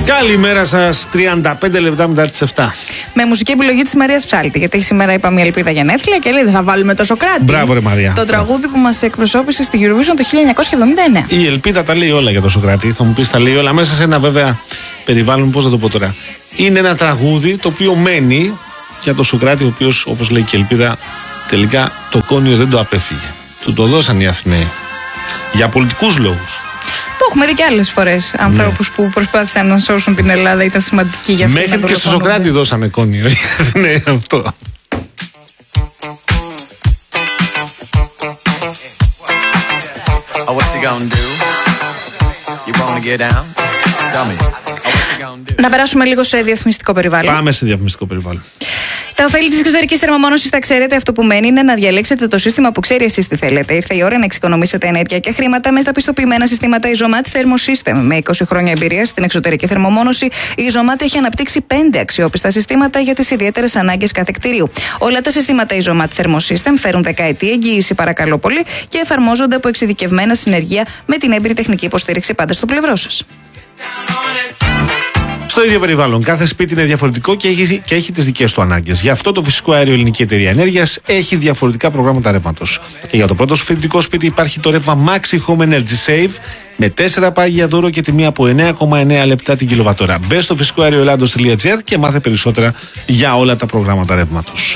Καλημέρα σας, 35 λεπτά μετά τις 7. Με μουσική επιλογή της Μαρίας Ψάλτη. Γιατί σήμερα είπαμε η Ελπίδα γενέθλια και λέει δεν θα βάλουμε το Σοκράτη. Μπράβο, ρε Μαρία. Το τραγούδι που μας εκπροσώπησε στη Eurovision το 1979. Η Ελπίδα τα λέει όλα για το Σοκράτη. Θα μου πεις τα λέει όλα μέσα σε ένα βέβαια περιβάλλον, πώς θα το πω τώρα. Είναι ένα τραγούδι το οποίο μένει για το Σοκράτη, ο οποίος, όπως λέει και η Ελπίδα, τελικά το κόνιο δεν το απέφυγε. Του το δώσαν οι Αθηναίοι. Για πολιτικούς λόγους. Το έχουμε δει και άλλες φορές. Ανθρώπους που προσπάθησαν να σώσουν την Ελλάδα ήταν σημαντικοί για αυτήν. Μέχρι και στο Σοκράτη δώσανε κόνιο. Ναι, αυτό. Να περάσουμε λίγο σε διαφημιστικό περιβάλλον. Πάμε σε διαφημιστικό περιβάλλον. Τα ωφέλη της εξωτερικής θερμομόνωσης θα ξέρετε. Αυτό που μένει είναι να διαλέξετε το σύστημα που ξέρει εσείς τι θέλετε. Ήρθε η ώρα να εξοικονομήσετε ενέργεια και χρήματα με τα πιστοποιημένα συστήματα Isomat Thermosystem. Με 20 χρόνια εμπειρία στην εξωτερική θερμομόνωση, η Isomat έχει αναπτύξει 5 αξιόπιστα συστήματα για τις ιδιαίτερες ανάγκες κάθε κτηρίου. Όλα τα συστήματα Isomat Thermosystem φέρουν δεκαετή εγγύηση, παρακαλώ πολύ, και εφαρμόζονται από εξειδικευμένα συνεργεία με την έμπειρη τεχνική υποστήριξη πάντα στο πλευρό σας. Στο ίδιο περιβάλλον, κάθε σπίτι είναι διαφορετικό και έχει τις δικές του ανάγκες. Γι' αυτό το Φυσικό Αέριο Ελληνική Εταιρεία Ενέργειας έχει διαφορετικά προγράμματα ρεύματος. Και για το πρώτο σου φοιτητικό σπίτι υπάρχει το ρεύμα Maxi Home Energy Save με 4 πάγια δώρο και τιμή από 9,9 λεπτά την κιλοβατόρα. Μπες στο φυσικοαερioellados.gr και μάθε περισσότερα για όλα τα προγράμματα ρεύματος.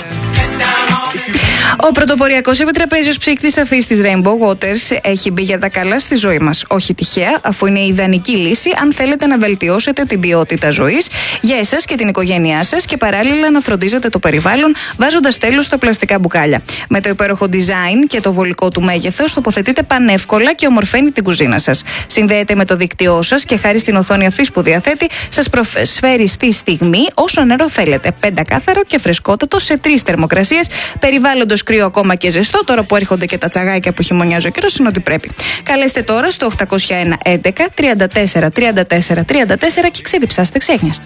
Ο πρωτοποριακός επιτραπέζιος ψύκτης αφής της Rainbow Waters έχει μπει για τα καλά στη ζωή μας. Όχι τυχαία, αφού είναι η ιδανική λύση αν θέλετε να βελτιώσετε την ποιότητα ζωής για εσάς και την οικογένειά σας και παράλληλα να φροντίζετε το περιβάλλον βάζοντας τέλος στα πλαστικά μπουκάλια. Με το υπέροχο design και το βολικό του μέγεθος τοποθετείτε πανεύκολα και ομορφαίνει την κουζίνα σας. Συνδέεται με το δίκτυό σας και χάρη στην οθόνη αφής που διαθέτει σας προσφέρει στη στιγμή όσο νερό θέλετε. Πεντακάθαρο και φρεσκότατο σε 3 θερμοκρασίες, περιβάλλοντος κρύο ακόμα και ζεστό. Τώρα που έρχονται και τα τσαγάκια που χειμωνιάζει ο καιρός, είναι ότι πρέπει. Καλέστε τώρα στο 801 11 34 34 34 και ξεδιψάστε ξέχνιαστα.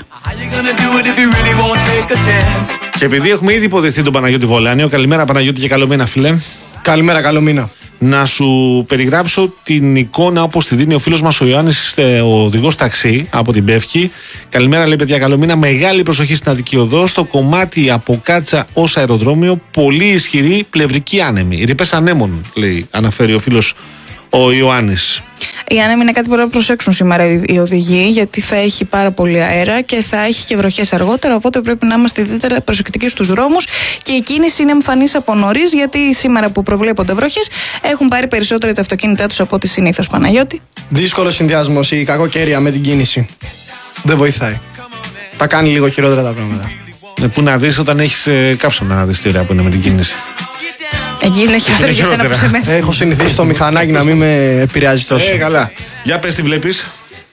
Και επειδή έχουμε ήδη υποδεχθεί τον Παναγιώτη Βολάνιο, καλημέρα Παναγιώτη και καλό μήνα, φίλε. Καλημέρα, καλό μήνα. Να σου περιγράψω την εικόνα όπως τη δίνει ο φίλος μας ο Ιωάννης, ο οδηγός ταξί από την Πεύκη. Καλημέρα, λέει παιδιά, καλό μήνα. Μεγάλη προσοχή στην Αττική Οδό. Στο κομμάτι από Κάτσα ως αεροδρόμιο, πολύ ισχυρή πλευρική άνεμη. Ρηπές ανέμων, λέει, αναφέρει ο φίλος ο Ιωάννης. Η άνεμη είναι κάτι που πρέπει να προσέξουν σήμερα οι οδηγοί, γιατί θα έχει πάρα πολύ αέρα και θα έχει και βροχές αργότερα. Οπότε πρέπει να είμαστε ιδιαίτερα προσεκτικοί στους δρόμους. Και η κίνηση είναι εμφανής από νωρίς, γιατί σήμερα που προβλέπονται βροχές έχουν πάρει περισσότερο τα αυτοκίνητά τους από ό,τι συνήθως. Παναγιώτη. Δύσκολος συνδυασμός, η κακοκαιρία με την κίνηση. Δεν βοηθάει. Τα κάνει λίγο χειρότερα τα πράγματα. Πού να δεις όταν έχεις καύσωνα να δεις τι ωραία που είναι με την κίνηση. Εκεί είναι χειρότερα για σένα που είσαι μέσα. Έχω συνηθίσει το μηχανάκι να μην με επηρεάζει τόσο. Καλά. Για πες τι βλέπεις.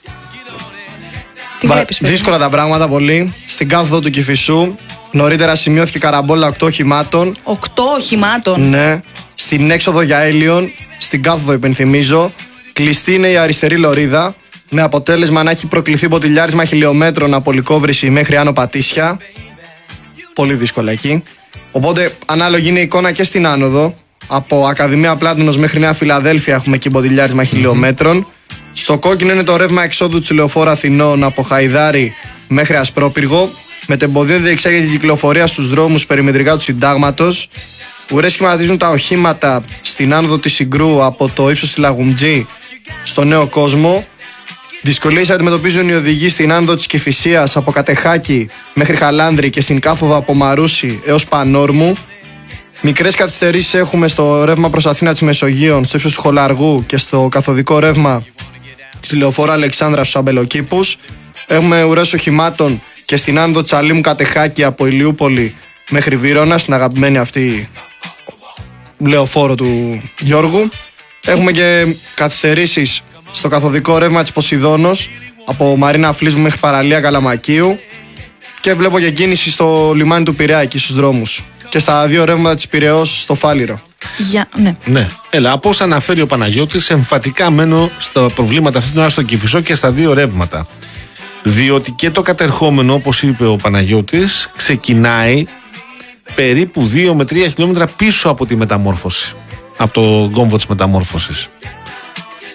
Τι βλέπεις, δύσκολα τα πράγματα πολύ. Στην κάθοδο του Κηφισού νωρίτερα σημειώθηκε καραμπόλα 8 οχημάτων. 8 οχημάτων. Ναι. Στην έξοδο για Έλιον, στην κάθοδο υπενθυμίζω, κλειστή είναι η αριστερή λωρίδα. Με αποτέλεσμα να έχει προκληθεί ποτηλιάρισμα χιλιόμετρων από Λυκόβρηση μέχρι Άνω Πατήσια. Πολύ δύσκολα εκεί. Οπότε ανάλογη είναι η εικόνα και στην άνοδο. Από Ακαδημία Πλάτωνος μέχρι Νέα Φιλαδέλφια έχουμε εκεί ποτηλιάρισμα χιλιόμετρων. Στο κόκκινο είναι το ρεύμα εξόδου του Λεωφόρου Αθηνών από Χαϊδάρι μέχρι Ασπρόπυργο. Με τεμποδίων διεξάγεται η κυκλοφορία στους δρόμους περιμετρικά του Συντάγματος. Ουρές σχηματίζουν τα οχήματα στην άνοδο της Συγκρού από το ύψος της Λαγουμτζή στο Νέο Κόσμο. Δυσκολίες αντιμετωπίζουν οι οδηγοί στην άνοδο της Κηφισίας από Κατεχάκη μέχρι Χαλάνδρη και στην κάθοδο από Μαρούσι έως Πανόρμου. Μικρές καθυστερήσεις έχουμε στο ρεύμα προς Αθήνα της Μεσογείων, στο ύψος του Χολαργού και στο καθοδικό ρεύμα της Λεωφόρου Αλεξάνδρα στους Αμπελοκήπους. Έχουμε ουρές οχημάτων και στην άνοδο της Αλήμου Κατεχάκη από Ηλιούπολη μέχρι Βύρωνα, στην αγαπημένη αυτή λεωφόρο του Γιώργου. Έχουμε και καθυστερήσεις στο καθοδικό ρεύμα της Ποσειδώνος από Μαρίνα Φλίσμου μέχρι Παραλία Καλαμακίου και βλέπω και κίνηση στο λιμάνι του Πειραιά εκεί στους δρόμους και στα 2 ρεύματα της Πειραιώς στο Φάληρο. Ναι. Έλα, από όσα αναφέρει ο Παναγιώτης, εμφατικά μένω στα προβλήματα αυτή την ώρα στο Κηφισό και στα 2 ρεύματα. Διότι και το κατερχόμενο, όπως είπε ο Παναγιώτης, ξεκινάει περίπου 2 με 3 χιλιόμετρα πίσω από τη μεταμόρφωση. Από το κόμβο της μεταμόρφωσης.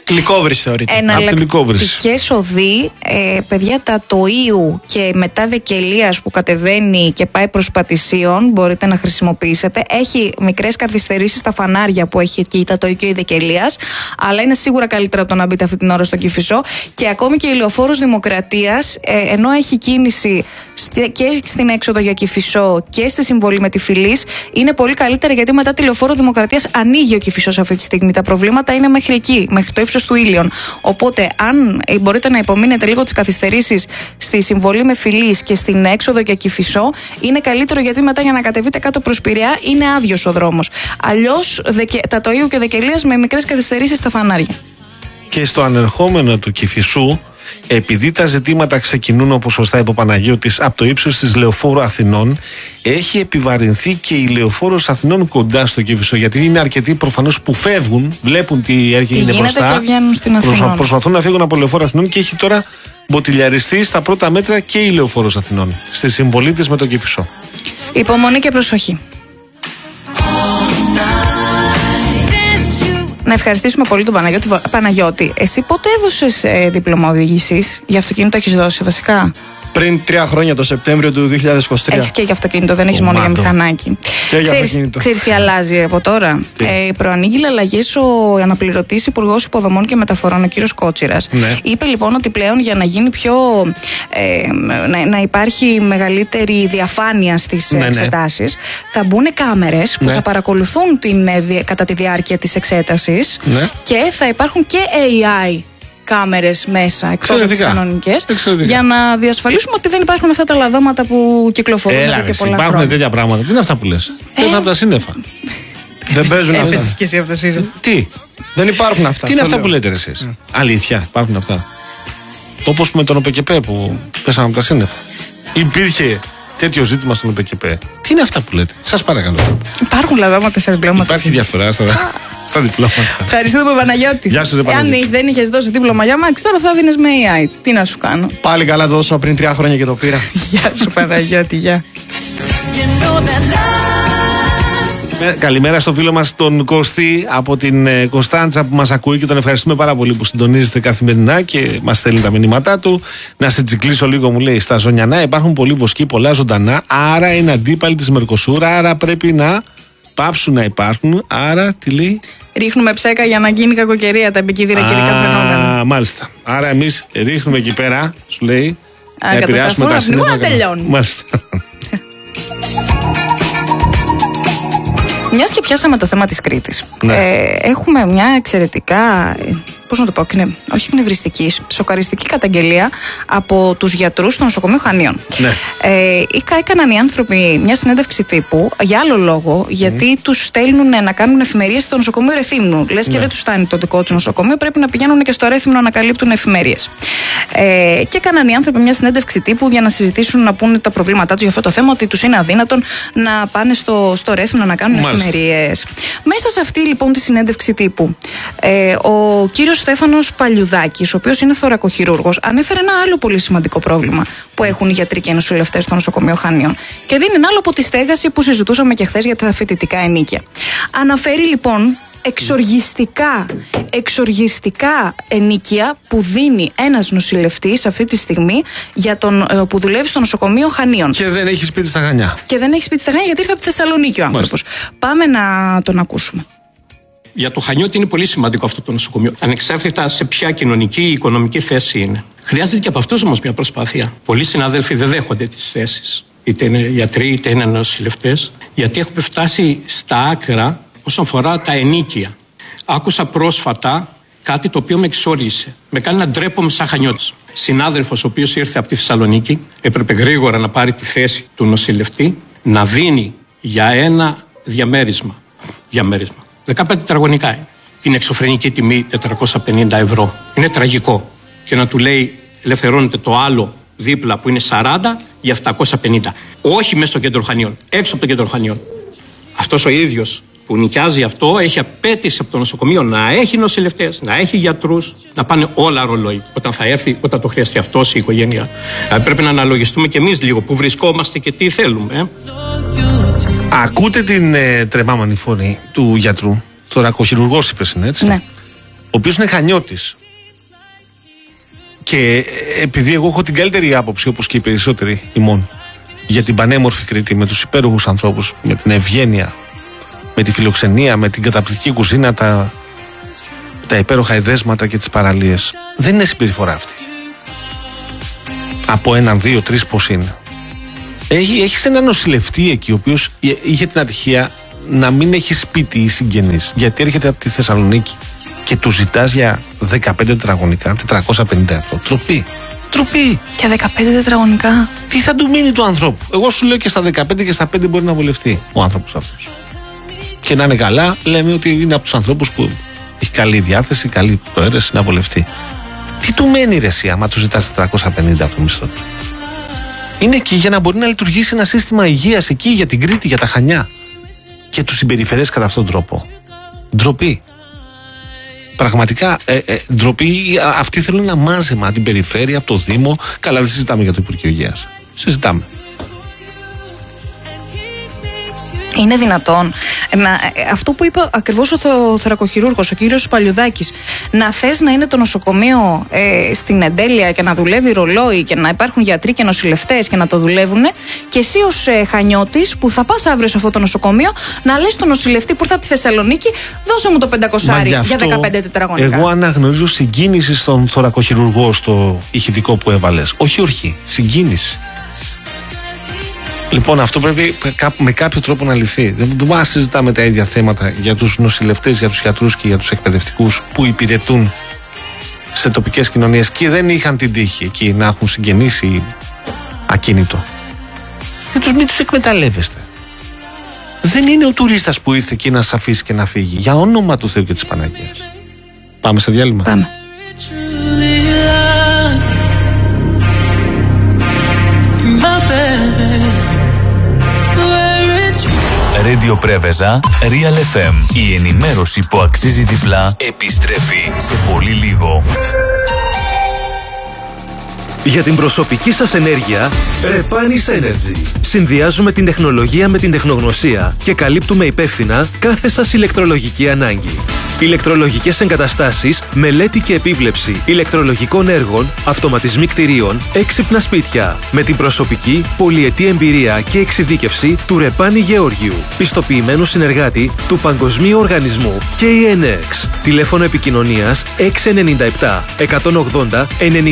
Γλυκόβρηση θεωρείται. Εναλλακτικές οδοί, παιδιά, τα Τοΐου και μετά Δεκελίας που κατεβαίνει και πάει προς Πατησίων, μπορείτε να χρησιμοποιήσετε. Έχει μικρές καθυστερήσεις στα φανάρια που έχει εκεί τα Τοΐου και η Δεκελίας, αλλά είναι σίγουρα καλύτερα από το να μπείτε αυτή την ώρα στο Κηφισό. Και ακόμη και η Λεωφόρος Δημοκρατίας, ενώ έχει κίνηση και στην έξοδο για Κηφισό και στη συμβολή με τη Φυλής, είναι πολύ καλύτερα, γιατί μετά τη Λεωφόρο Δημοκρατίας ανοίγει ο Κηφισός αυτή τη στιγμή. Τα προβλήματα είναι μέχρι εκεί, μέχρι το ύψος του Ήλιον. Οπότε, αν μπορείτε να υπομείνετε λίγο τις καθυστερήσεις στη συμβολή με Φυλής και στην έξοδο για Κηφισό, είναι καλύτερο, γιατί μετά για να κατεβείτε κάτω προς Πειραιά είναι άδειος ο δρόμος. Αλλιώς τα Τοΐου και Δεκελίας με μικρές καθυστερήσεις στα φανάρια. Και στο ανερχόμενο του Κηφισού, επειδή τα ζητήματα ξεκινούν, όπως σωστά είπε ο Παναγιώτης, από το ύψος της Λεωφόρου Αθηνών, έχει επιβαρυνθεί και η Λεωφόρος Αθηνών κοντά στο Κηφισό. Γιατί είναι αρκετοί προφανώς που φεύγουν, βλέπουν τι έρχεται μπροστά. Και βγαίνουν στην Αθηνών. Προσπαθούν να φύγουν από Λεωφόρο Αθηνών και έχει τώρα μποτιλιαριστεί στα πρώτα μέτρα και η Λεωφόρος Αθηνών, στη συμβολή της με τον Κηφισό. Υπομονή και προσοχή. Να ευχαριστήσουμε πολύ τον Παναγιώτη. Παναγιώτη, εσύ πότε έδωσες δίπλωμα οδήγησης? Για αυτοκίνητο έχεις δώσει βασικά? Πριν 3 χρόνια, το Σεπτέμβριο του 2023. Έχεις και για αυτοκίνητο, δεν έχεις μόνο για μηχανάκι. Ξέρεις τι αλλάζει από τώρα? Προανήγγειλε αλλαγές ο αναπληρωτής Υπουργός Υποδομών και Μεταφορών, ο κύριος Κότσιρας. Ναι. Είπε λοιπόν ότι πλέον για να γίνει πιο. Να υπάρχει μεγαλύτερη διαφάνεια στις εξετάσεις, θα μπουν κάμερες που θα παρακολουθούν κατά τη διάρκεια της εξέτασης και θα υπάρχουν και AI κάμερες μέσα, εκτός από τις κανονικές, για να διασφαλίσουμε ότι δεν υπάρχουν αυτά τα λαδώματα που κυκλοφορούν εδώ και πολλά υπάρχουν χρόνια. Τέτοια πράγματα. Τι είναι αυτά που λες? Πέφτουν από τα σύννεφα. Δεν παίζουν αυτά. Έφεσες και εσύ από τα σύννεφα. Τι? Δεν υπάρχουν αυτά. Τι είναι αυτά που λέτε εσείς? Αλήθεια, υπάρχουν αυτά? Όπως με τον ΟΠΕΚΕΠΕ που πέσανε από τα σύννεφα. Υπήρχε τέτοιο ζήτημα στον ΟΠΕΚΕΠΕ. Τι είναι αυτά που λέτε? Σας παρακαλώ. Υπάρχουν λαδώματα στα διπλώματα. Υπάρχει διαφορά στα διπλώματα. Ευχαριστούμε, Παναγιώτη. Γεια σου, Παναγιώτη. Αν δεν είχες δώσει δίπλωμα για Μάξ, τώρα θα δίνεις με AI. Τι να σου κάνω? Πάλι καλά, το δώσα πριν 3 χρόνια και το πήρα. Γεια σου, Παναγιώτη, γεια. Καλημέρα στο φίλο μας τον Κωστή από την Κωνσταντσα που μας ακούει και τον ευχαριστούμε πάρα πολύ που συντονίζεται καθημερινά και μας στέλνει τα μηνύματά του. Να σε τσικλίσω λίγο, μου λέει. Στα Ζωνιανά υπάρχουν πολλοί βοσκοί, πολλά ζωντανά, άρα είναι αντίπαλοι της Μερκοσούρα, άρα πρέπει να πάψουν να υπάρχουν. Άρα τι λέει? Ρίχνουμε ψέκα για να γίνει κακοκαιρία, τα επικίνδυνα καιρικά φαινόμενα. Μάλιστα. Άρα εμείς ρίχνουμε εκεί πέρα, σου λέει, να επηρεάσουμε τα σύννεφα. Να τελειώνουν. Μάλιστα. Μιας και πιάσαμε το θέμα της Κρήτης, έχουμε μια εξαιρετικά, πώς να το πω, όχι εκνευριστική, σοκαριστική καταγγελία από τους γιατρούς στο νοσοκομείο Χανίων. Ναι. Έκαναν οι άνθρωποι μια συνέντευξη τύπου για άλλο λόγο, γιατί τους στέλνουν να κάνουν εφημερίες στο νοσοκομείο Ρεθύμνου. Λες και δεν τους φτάνει το δικό τους νοσοκομείο, πρέπει να πηγαίνουν και στο Ρέθυμνο να καλύπτουν εφημερίες. Και έκαναν οι άνθρωποι μια συνέντευξη τύπου για να συζητήσουν, να πούνε τα προβλήματά τους για αυτό το θέμα, ότι τους είναι αδύνατον να πάνε στο Ρέθυμνο να κάνουν εφημερίες. Μέσα σε αυτή λοιπόν τη συνέντευξη τύπου, ο κύριος Στέφανος Παλιουδάκης, ο οποίος είναι θωρακοχειρούργος, ανέφερε ένα άλλο πολύ σημαντικό πρόβλημα που έχουν οι γιατροί και οι νοσηλευτές στο νοσοκομείο Χανίων. Και δεν είναι άλλο από τη στέγαση που συζητούσαμε και χθες για τα φοιτητικά ενοίκια. Αναφέρει λοιπόν εξοργιστικά ενοίκια που δίνει ένας νοσηλευτής αυτή τη στιγμή που δουλεύει στο νοσοκομείο Χανίων. Και δεν έχει σπίτι στα Χανιά. Γιατί ήρθε από τη Θεσσαλονίκη ο άνθρωπος. Πάμε να τον ακούσουμε. Για το Χανιώτη είναι πολύ σημαντικό αυτό το νοσοκομείο, ανεξάρτητα σε ποια κοινωνική ή οικονομική θέση είναι. Χρειάζεται και από αυτούς όμως μια προσπάθεια. Πολλοί συνάδελφοι δεν δέχονται τις θέσεις, είτε είναι γιατροί είτε είναι νοσηλευτές, γιατί έχουμε φτάσει στα άκρα όσον αφορά τα ενοίκια. Άκουσα πρόσφατα κάτι το οποίο με εξόργησε. Με κάνει να ντρέπομαι σαν Χανιώτης. Συνάδελφος ο οποίος ήρθε από τη Θεσσαλονίκη, έπρεπε γρήγορα να πάρει τη θέση του νοσηλευτή, να δίνει για ένα διαμέρισμα. 15 τετραγωνικά είναι. Την εξωφρενική τιμή 450 ευρώ. Είναι τραγικό. Και να του λέει ελευθερώνεται το άλλο δίπλα που είναι 40 για 750. Όχι μέσα στο κέντρο Χανίων, έξω από το κέντρο Χανίων. Αυτός ο ίδιος που νοικιάζει αυτό έχει απέτηση από το νοσοκομείο να έχει νοσηλευτές, να έχει γιατρούς, να πάνε όλα ρολόι όταν θα έρθει, όταν το χρειαστεί αυτός η οικογένεια. Πρέπει να αναλογιστούμε κι εμείς λίγο που βρισκόμαστε και τι θέλουμε. Ακούτε την τρεμάμανη φωνή του γιατρού. Θωρακοχειρουργός είπες, είναι έτσι? Ναι. οποίος είναι Χανιώτης. Και επειδή εγώ έχω την καλύτερη άποψη, όπως και οι περισσότεροι ημών, για την πανέμορφη Κρήτη, με τους υπέροχους ανθρώπους, με την ευγένεια, με τη φιλοξενία, με την καταπληκτική κουζίνα, τα υπέροχα εδέσματα και τις παραλίες, δεν είναι συμπεριφορά αυτή. Από 1, 2, 3 πώς είναι. Έχεις έναν νοσηλευτή εκεί, ο οποίος είχε την ατυχία να μην έχει σπίτι ή συγγενείς, γιατί έρχεται από τη Θεσσαλονίκη και του ζητάς για 15 τετραγωνικά 450 ευρώ. Τροπή. Και 15 τετραγωνικά. Τι θα του μείνει του ανθρώπου? Εγώ σου λέω και στα 15 και στα 5 μπορεί να βολευτεί ο άνθρωπος αυτός. Και να είναι καλά, λέμε ότι είναι από τους ανθρώπους που έχει καλή διάθεση, καλή προαίρεση να βολευτεί. Τι του μένει ρε εσύ, άμα του ζητάς 450 από το μισθό του? Είναι εκεί για να μπορεί να λειτουργήσει ένα σύστημα υγείας εκεί για την Κρήτη, για τα Χανιά. Και του συμπεριφερές κατά αυτόν τον τρόπο. Ντροπή. Πραγματικά ντροπή. Αυτοί θέλουν ένα μάζεμα από την περιφέρεια, από το Δήμο. Καλά, δεν συζητάμε για το Υπουργείο Υγείας. Συζητάμε. Είναι δυνατόν αυτό που είπε ακριβώς ο θωρακοχειρούργος, ο κύριος Παλιουδάκης, να θες να είναι το νοσοκομείο στην εντέλεια και να δουλεύει ρολόι και να υπάρχουν γιατροί και νοσηλευτές και να το δουλεύουν, και εσύ ως Χανιώτης που θα πας αύριο σε αυτό το νοσοκομείο να λες τον νοσηλευτή που ήρθε από τη Θεσσαλονίκη, δώσε μου το 500 για 15 τετραγωνικά. Εγώ αναγνωρίζω συγκίνηση στον θωρακοχειρουργό στο ηχητικό που έβαλες. Όχι ορχή, συγκίνηση. Λοιπόν, αυτό πρέπει με κάποιο τρόπο να λυθεί. Δεν μπορούμε να συζητάμε τα ίδια θέματα για τους νοσηλευτές, για τους γιατρούς και για τους εκπαιδευτικούς που υπηρετούν σε τοπικές κοινωνίες και δεν είχαν την τύχη εκεί να έχουν συγγενείς ακίνητο. Μην τους εκμεταλλεύεστε. Δεν είναι ο τουρίστας που ήρθε εκεί να σας αφήσει και να φύγει. Για όνομα του Θεού και της Παναγίας. Πάμε σε διάλειμμα. Πάμε. Radio Πρέβεζα, Real FM. Η ενημέρωση που αξίζει διπλά επιστρέφει σε πολύ λίγο. Για την προσωπική σας ενέργεια, Repanis Energy. Συνδυάζουμε την τεχνολογία με την τεχνογνωσία και καλύπτουμε υπεύθυνα κάθε σας ηλεκτρολογική ανάγκη. Ηλεκτρολογικές εγκαταστάσεις, μελέτη και επίβλεψη ηλεκτρολογικών έργων, αυτοματισμοί κτηρίων, έξυπνα σπίτια. Με την προσωπική, πολυετή εμπειρία και εξειδίκευση του Ρεπάνι Γεώργιου, πιστοποιημένου συνεργάτη του Παγκοσμίου Οργανισμού KNX. Τηλέφωνο επικοινωνίας 697 180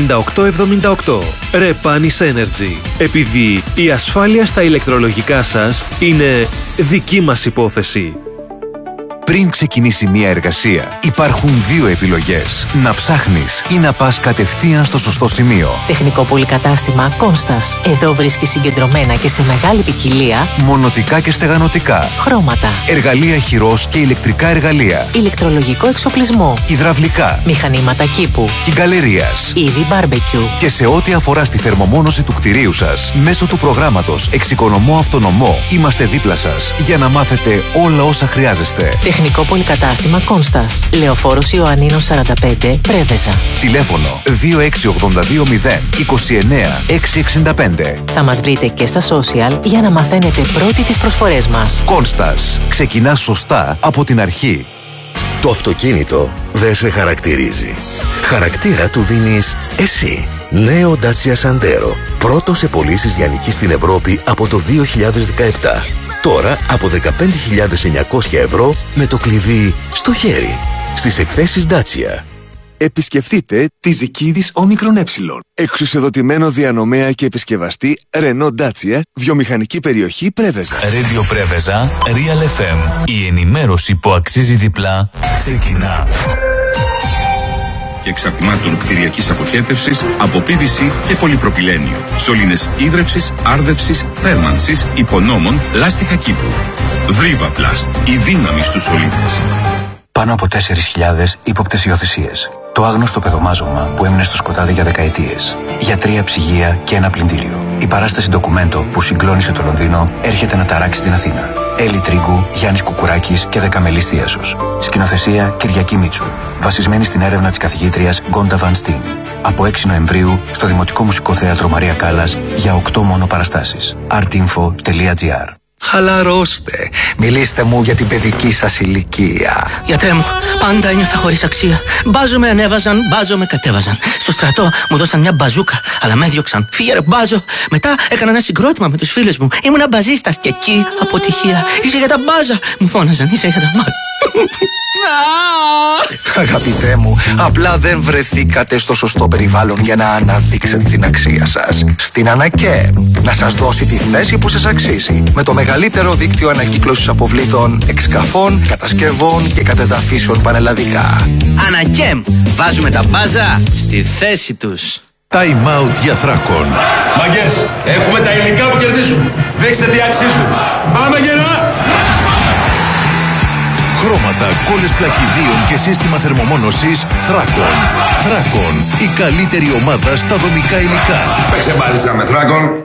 9878. Repanis Energy. Επειδή η ασφάλεια στα ηλεκτρολογικά σας είναι δική μας υπόθεση. Πριν ξεκινήσει μια εργασία, υπάρχουν δύο επιλογές. Να ψάχνεις ή να πας κατευθείαν στο σωστό σημείο. Τεχνικό πολυκατάστημα Κόνστας. Εδώ βρίσκεις συγκεντρωμένα και σε μεγάλη ποικιλία μονοτικά και στεγανοτικά. Χρώματα. Εργαλεία χειρός και ηλεκτρικά εργαλεία. Ηλεκτρολογικό εξοπλισμό. Υδραυλικά. Μηχανήματα κήπου. Κυγκαλερίας. Είδη μπάρμπεκιου. Και σε ό,τι αφορά στη θερμομόνωση του κτηρίου σας, μέσω του προγράμματος Εξοικονομώ Αυτονομό, είμαστε δίπλα σας για να μάθετε όλα όσα χρειάζεστε. Τεχνικό πολυκατάστημα Κόνστας. Λεωφόρος Ιωαννίνος 45, Πρέβεζα. Τηλέφωνο 26220 29 665. Θα μας βρείτε και στα social για να μαθαίνετε πρώτοι τις προσφορές μας. Κόνστας. Ξεκινά σωστά από την αρχή. Το αυτοκίνητο δεν σε χαρακτηρίζει. Χαρακτήρα του δίνεις εσύ. Νέο Dacia Sandero. Πρώτο σε πωλήσεις λιανικής στην Ευρώπη από το 2017. Τώρα από 15.900 ευρώ με το κλειδί στο χέρι. Στις εκθέσεις Dacia. Επισκεφτείτε τη Ζικίδης Όμικρον Ε. Εξουσιοδοτημένο διανομέα και επισκευαστή Renault Dacia, βιομηχανική περιοχή Πρέβεζα. Radio Πρέβεζα, Real FM. Η ενημέρωση που αξίζει διπλά ξεκινά. Και εξαρτημάτων κτηριακής αποχέτευσης από PVC και πολυπροπυλένιο. Σωλήνες ίδρευσης, άρδευσης, θέρμανσης, υπονόμων, λάστιχα κήπου. Δρίβα Plast, η δύναμη στους σωλήνες. Πάνω από 4.000 ύποπτες υιοθεσίες. Το άγνωστο παιδομάζωμα που έμεινε στο σκοτάδι για δεκαετίες. Γιατρία, ψυγεία και ένα πλυντήριο. Η παράσταση ντοκουμέντο που συγκλώνησε το Λονδίνο έρχεται να ταράξει την Αθήνα. Έλλη Τρίγκου, Γιάννης Κουκουράκης και Δεκαμελής Θίασος. Σκηνοθεσία Κυριακή Μίτσου. Βασισμένη στην έρευνα της καθηγήτριας Γκόντα Βαν Στίν. Από 6 Νοεμβρίου στο Δημοτικό Μουσικό Θέατρο Μαρία Κάλλας για 8 μόνο παραστάσεις. artinfo.gr. Χαλαρώστε. Μιλήστε μου για την παιδική σας ηλικία. Γιατρέ μου, πάντα ένιωθα χωρίς αξία. Μπάζο με ανέβαζαν, μπάζο με κατέβαζαν. Στο στρατό μου δώσαν μια μπαζούκα, αλλά με έδιωξαν. Φύγε ρε μπάζο. Μετά έκανα ένα συγκρότημα με τους φίλους μου. Ήμουνα μπαζίστας και εκεί αποτυχία. Είσαι για τα μπάζα. Μου φώναζαν, είσαι για τα μπάζα. Αγαπητέ μου, απλά δεν βρεθήκατε στο σωστό περιβάλλον για να αναδείξετε την αξία σας. Στην ΑΝΑΚΕ να σας δώσει τη θέση που σας αξίζει. Με το μεγαλύτερο δίκτυο ανακύκλωσης αποβλήτων, εξκαφών, κατασκευών και κατεδαφίσεων πανελλαδικά. ΑΝΑΚΕΜ, βάζουμε τα μπάζα στη θέση τους. Time out για Θράκον. Μαγκές, έχουμε τα υλικά που κερδίζουν. Δείξτε τι αξίζουν. Πάμε γερά! Χρώματα, κόλλες πλακιδίων και σύστημα θερμομόνωσης Θράκον. Θράκον, η καλύτερη ομάδα στα δομικά υλικά. Παίξε μπάλιτσα με Θράκον.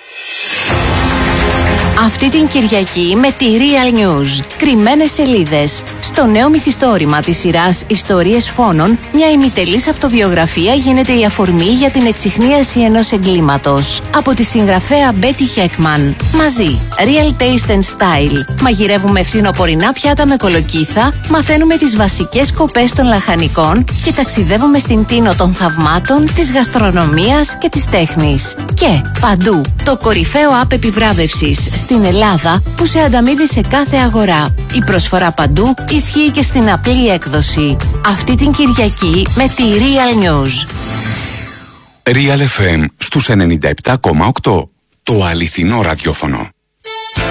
Αυτή την Κυριακή με τη Real News. Κρυμμένες σελίδες. Στο νέο μυθιστόρημα της σειράς Ιστορίες Φόνων, μια ημιτελής αυτοβιογραφία γίνεται η αφορμή για την εξιχνίαση ενός εγκλήματος. Από τη συγγραφέα Betty Heckman. Μαζί, Real Taste and Style. Μαγειρεύουμε φθινοπορεινά πιάτα με κολοκύθα, μαθαίνουμε τις βασικές σκοπές των λαχανικών και ταξιδεύουμε στην τίνο των θαυμάτων, της γαστρονομίας και της τέχνης. Και παντού, το κορυφαίο app επιβράβευσης στην Ελλάδα που σε ανταμείβει σε κάθε αγορά. Η προσφορά παντού ισχύει και στην απλή έκδοση. Αυτή την Κυριακή με τη Real News. Real FM στους 97,8. Το αληθινό ραδιόφωνο.